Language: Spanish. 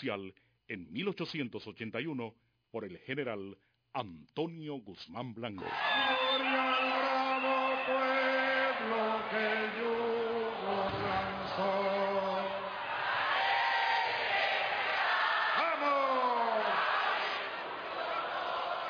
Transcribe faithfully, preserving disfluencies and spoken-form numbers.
oficial en mil ochocientos ochenta y uno por el general Antonio Guzmán Blanco. Gloria al bravo pueblo que